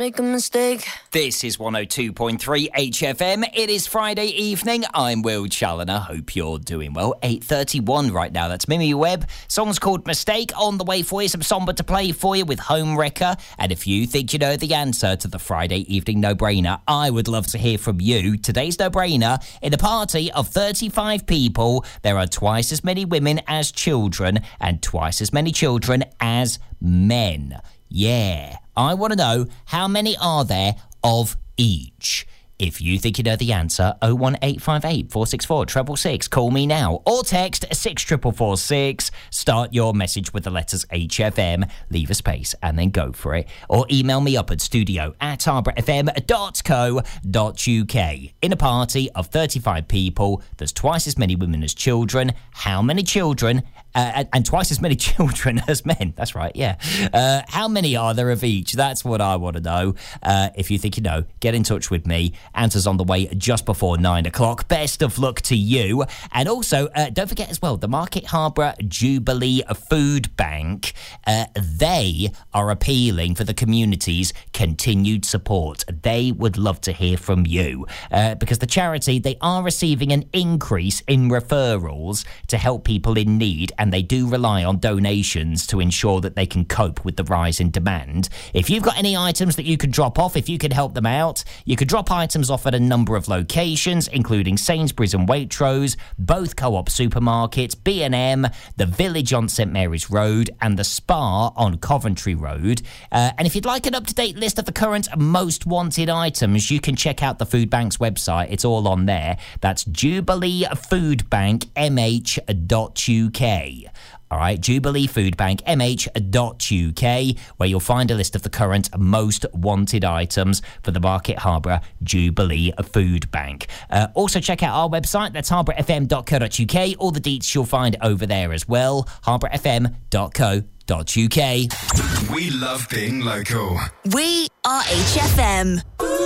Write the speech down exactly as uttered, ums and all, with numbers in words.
make a mistake. This is one oh two point three H F M. It is Friday evening. I'm Will Challoner. Hope you're doing well. eight thirty-one right now. That's Mimi Webb. Song's called Mistake. On the way for you. Some Somber to play for you with Home Wrecker. And if you think you know the answer to the Friday evening no-brainer, I would love to hear from you. Today's no-brainer, in a party of thirty-five people, there are twice as many women as children and twice as many children as men. Yeah. I want to know, how many are there of each? If you think you know the answer, oh one eight five eight, four six four, six six six. Call me now. Or text six four four four six. Start your message with the letters H F M. Leave a space and then go for it. Or email me up at studio at harborough f m dot co dot u k. In a party of thirty-five people, there's twice as many women as children. How many children? Uh, and, and twice as many children as men. That's right, yeah. Uh, how many are there of each? That's what I want to know. Uh, if you think you know, get in touch with me. Answers on the way just before nine o'clock. Best of luck to you. And also, uh, don't forget as well, the Market Harborough Jubilee Food Bank, uh, they are appealing for the community's continued support. They would love to hear from you uh, because the charity, they are receiving an increase in referrals to help people in need, and they do rely on donations to ensure that they can cope with the rise in demand. If you've got any items that you could drop off, if you could help them out, you could drop items off at a number of locations, including Sainsbury's and Waitrose, both Co-op supermarkets, B and M, the Village on St Mary's Road, and the Spa on Coventry Road. Uh, and if you'd like an up-to-date list of the current most wanted items, you can check out the Food Bank's website. It's all on there. That's jubilee food bank m h dot u k. All right, Jubilee Food Bank m h dot u k, where you'll find a list of the current most wanted items for the Market Harborough Jubilee Food Bank. Uh, also, check out our website. That's harborough f m dot co dot u k. All the deets you'll find over there as well. harborough f m dot co dot u k. We love being local. We are H F M.